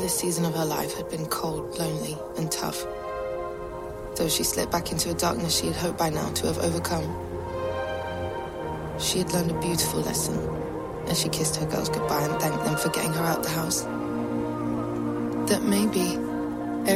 this season of her life had been cold, lonely, and tough. Though she slipped back into a darkness she had hoped by now to have overcome. She had learned a beautiful lesson as she kissed her girls goodbye and thanked them for getting her out the house. That maybe